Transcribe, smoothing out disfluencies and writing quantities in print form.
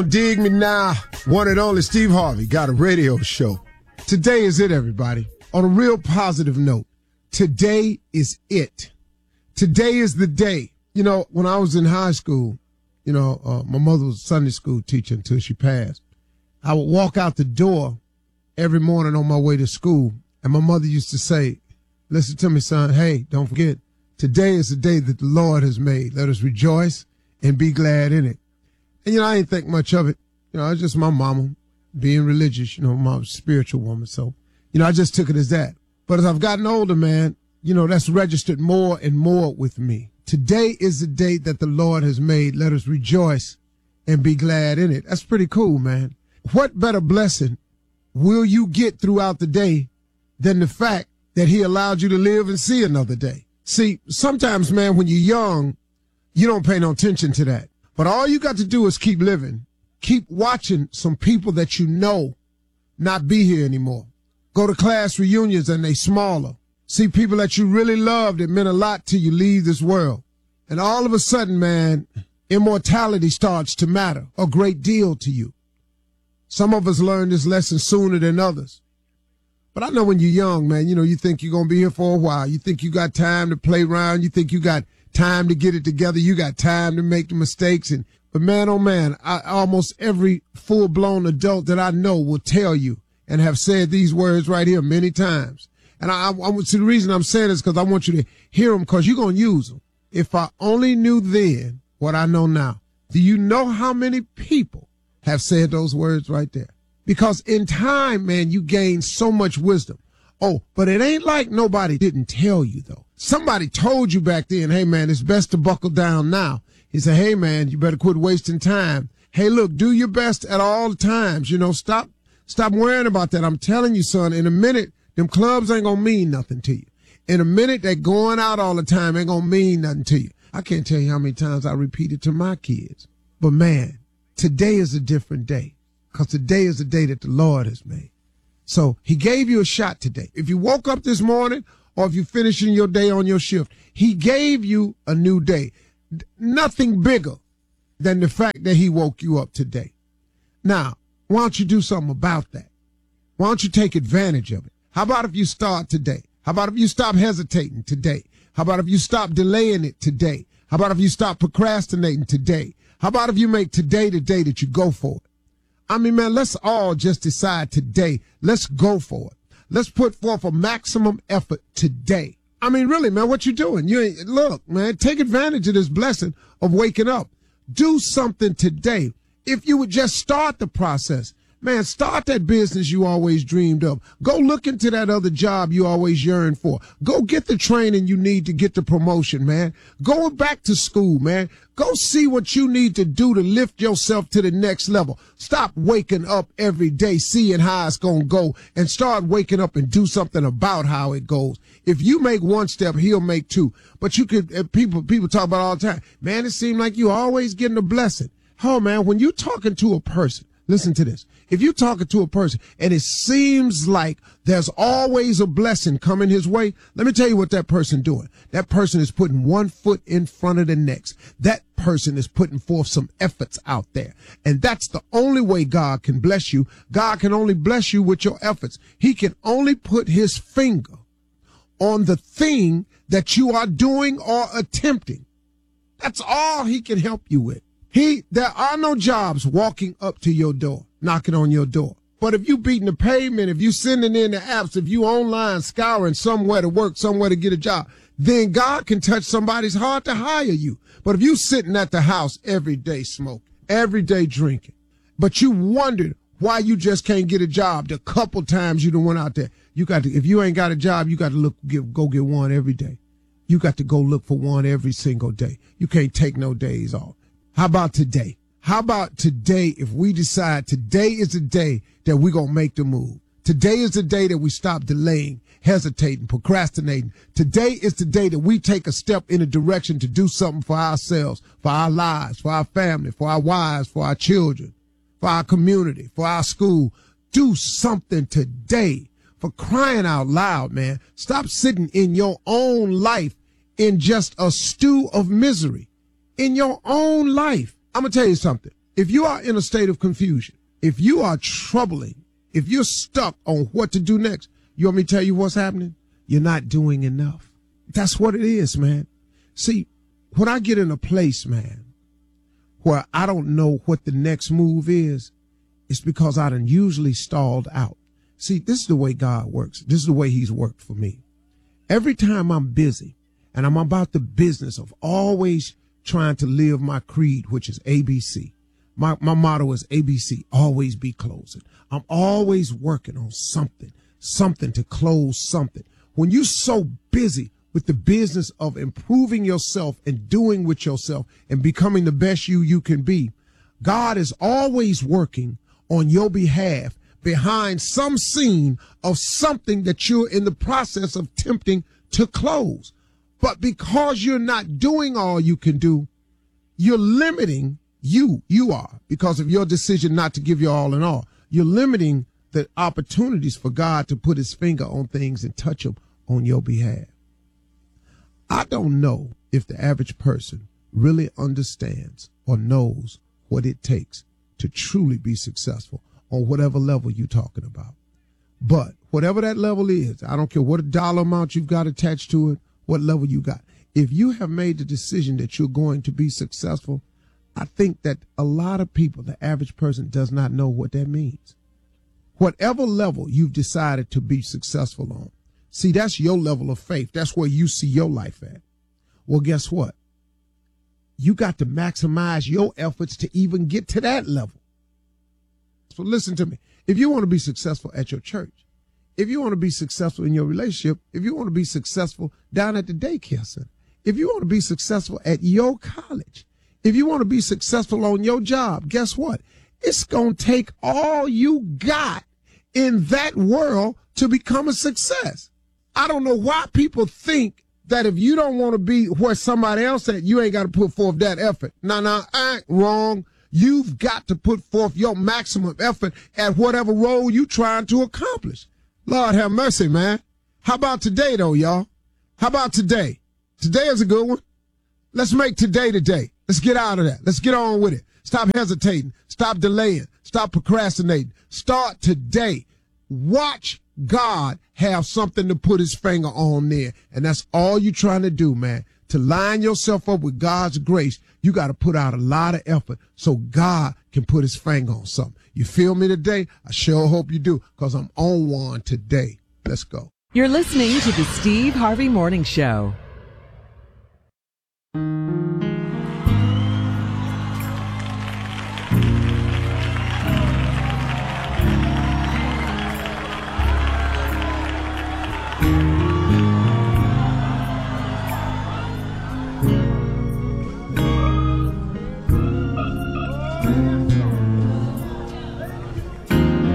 Dig me now. One and only Steve Harvey got a radio show. Today is it, everybody. On a real positive note, today is it. Today is the day. You know, when I was in high school, my mother was a Sunday school teacher until she passed. I would walk out the door every morning on my way to school, and my mother used to say, listen to me, son. Hey, don't forget, today is the day that the Lord has made. Let us rejoice and be glad in it. And, I ain't think much of it. It's just my mama being religious, my spiritual woman. So, I just took it as that. But as I've gotten older, man, that's registered more and more with me. Today is the day that the Lord has made. Let us rejoice and be glad in it. That's pretty cool, man. What better blessing will you get throughout the day than the fact that he allowed you to live and see another day? See, sometimes, man, when you're young, you don't pay no attention to that. But all you got to do is keep living. Keep watching some people that you know not be here anymore. Go to class reunions and they smaller. See people that you really loved that meant a lot to you leave this world. And all of a sudden, man, immortality starts to matter a great deal to you. Some of us learn this lesson sooner than others. But I know when you're young, man, you think you're going to be here for a while. You think you got time to play around. You think you got time to get it together. You got time to make the mistakes. But man, oh man, almost every full-blown adult that I know will tell you and have said these words right here many times. And the reason I'm saying this because I want you to hear them because you're going to use them. If I only knew then what I know now. Do you know how many people have said those words right there? Because in time, man, you gain so much wisdom. Oh, but it ain't like nobody didn't tell you, though. Somebody told you back then, hey, man, it's best to buckle down now. He said, hey, man, you better quit wasting time. Hey, look, do your best at all times. Stop worrying about that. I'm telling you, son, in a minute, them clubs ain't going to mean nothing to you. In a minute, that going out all the time ain't going to mean nothing to you. I can't tell you how many times I repeat it to my kids. But, man, today is a different day because today is the day that the Lord has made. So he gave you a shot today. If you woke up this morning or if you're finishing your day on your shift, he gave you a new day. Nothing bigger than the fact that he woke you up today. Now, why don't you do something about that? Why don't you take advantage of it? How about if you start today? How about if you stop hesitating today? How about if you stop delaying it today? How about if you stop procrastinating today? How about if you make today the day that you go for it? I mean, man, let's all just decide today. Let's go for it. Let's put forth a maximum effort today. I mean, really, man, what you doing? Look, man, take advantage of this blessing of waking up. Do something today. If you would just start the process, man, start that business you always dreamed of. Go look into that other job you always yearned for. Go get the training you need to get the promotion, man. Go back to school, man. Go see what you need to do to lift yourself to the next level. Stop waking up every day seeing how it's going to go and start waking up and do something about how it goes. If you make one step, he'll make two. But you could, people talk about it all the time. Man, it seems like you always getting a blessing. Oh, man, when you're talking to a person, listen to this. If you're talking to a person and it seems like there's always a blessing coming his way, let me tell you what that person doing. That person is putting one foot in front of the next. That person is putting forth some efforts out there. And that's the only way God can bless you. God can only bless you with your efforts. He can only put his finger on the thing that you are doing or attempting. That's all he can help you with. There are no jobs walking up to your door, knocking on your door. But if you beating the pavement, if you sending in the apps, if you online scouring somewhere to work, somewhere to get a job, then God can touch somebody's heart to hire you. But if you sitting at the house every day smoking, every day drinking, but you wondered why you just can't get a job the couple times you done went out there, if you ain't got a job, you got to go get one every day. You got to go look for one every single day. You can't take no days off. How about today? How about today if we decide today is the day that we're going to make the move? Today is the day that we stop delaying, hesitating, procrastinating. Today is the day that we take a step in a direction to do something for ourselves, for our lives, for our family, for our wives, for our children, for our community, for our school. Do something today. For crying out loud, man. Stop sitting in your own life in just a stew of misery. In your own life. I'm going to tell you something. If you are in a state of confusion, if you are troubling, if you're stuck on what to do next, you want me to tell you what's happening? You're not doing enough. That's what it is, man. See, when I get in a place, man, where I don't know what the next move is, it's because I done usually stalled out. See, this is the way God works. This is the way he's worked for me. Every time I'm busy and I'm about the business of always trying to live my creed, which is ABC. My motto is ABC, always be closing. I'm always working on something to close something. When you're so busy with the business of improving yourself and doing with yourself and becoming the best you can be, God is always working on your behalf behind some scene of something that you're in the process of attempting to close. But because you're not doing all you can do, you're limiting you are, because of your decision not to give your all in all. You're limiting the opportunities for God to put his finger on things and touch them on your behalf. I don't know if the average person really understands or knows what it takes to truly be successful on whatever level you're talking about. But whatever that level is, I don't care what dollar amount you've got attached to it, what level you got. If you have made the decision that you're going to be successful, I think that a lot of people, the average person, does not know what that means. Whatever level you've decided to be successful on, see, that's your level of faith. That's where you see your life at. Well, guess what? You got to maximize your efforts to even get to that level. So listen to me. If you want to be successful at your church, if you want to be successful in your relationship, if you want to be successful down at the daycare center, if you want to be successful at your college, if you want to be successful on your job, guess what? It's going to take all you got in that world to become a success. I don't know why people think that if you don't want to be where somebody else at, you ain't got to put forth that effort. No, wrong. You've got to put forth your maximum effort at whatever role you're trying to accomplish. Lord have mercy, man. How about today, though, y'all? How about today? Today is a good one. Let's make today the day. Let's get out of that. Let's get on with it. Stop hesitating. Stop delaying. Stop procrastinating. Start today. Watch God have something to put his finger on there. And that's all you're trying to do, man. To line yourself up with God's grace, you got to put out a lot of effort so God can put his finger on something. You feel me today? I sure hope you do, because I'm on one today. Let's go. You're listening to the Steve Harvey Morning Show.